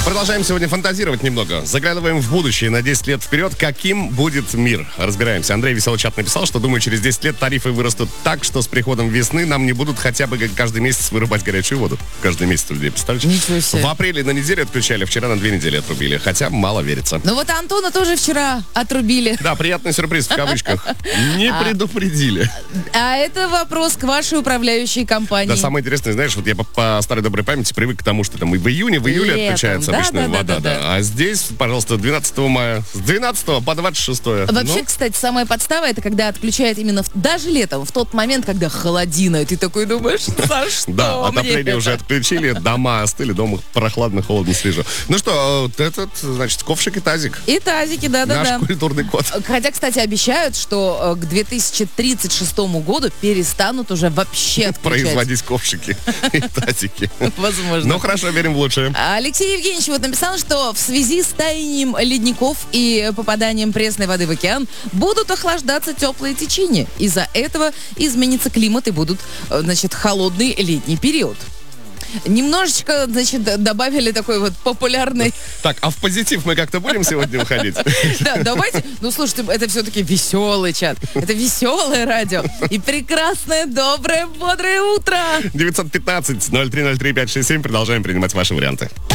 Продолжаем сегодня фантазировать немного. Заглядываем в будущее на 10 лет вперед. Каким будет мир? Разбираемся. Андрей Веселый-чат написал, что, думаю, через 10 лет тарифы вырастут так, что с приходом весны нам не будут хотя бы каждый месяц вырубать горячую воду. Каждый месяц людей, представляете? Ничего себе. В апреле на неделю отключали, вчера на 2 недели отрубили. Хотя мало верится. Ну вот Антона тоже вчера отрубили. Да, приятный сюрприз в кавычках. Не предупредили. А это вопрос к вашей управляющей компании. Да, самое интересное, знаешь, вот я по старой доброй памяти привык к тому, что там и в июне Летом, отключается да, обычная да, вода. да. А здесь, пожалуйста, 12 мая. С 12 по 26. Вообще, кстати, самая подстава, это когда отключают именно даже летом, в тот момент, когда холодина, и ты такой думаешь, за что Да, мне отопление это? уже отключили, дома остыли, дома прохладно, холодно, свежо. Ну что, этот, значит, ковшик и тазик. И тазики, да-да-да. Наш культурный код. Хотя, кстати, обещают, что к 2036 году перестанут уже вообще отключать. Производить ковшики и тазики. Возможно. Ну хорошо, верим в лучшее. Алексей Евгеньевич вот написал, что в связи с таянием ледников и попаданием пресной воды в океан будут охлаждаться теплые течения. Из-за этого изменится климат и будут, значит, холодный летний период. Немножечко, значит, добавили такой вот популярный... Так, а в позитив мы как-то будем сегодня выходить? Да, давайте. Ну, слушайте, это все-таки веселый чат. Это веселое радио. И прекрасное, доброе, бодрое утро. 915-0303-567. Продолжаем принимать ваши варианты.